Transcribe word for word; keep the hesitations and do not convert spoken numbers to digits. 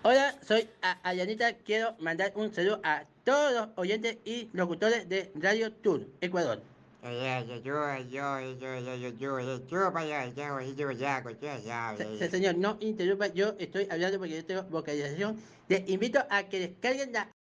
Hola, soy A- Ayanita. Quiero mandar un saludo a todos los oyentes y locutores de Radio Tour, Ecuador. Se- se- señor, no interrumpa, yo estoy hablando porque yo tengo vocalización. Les invito a que descarguen la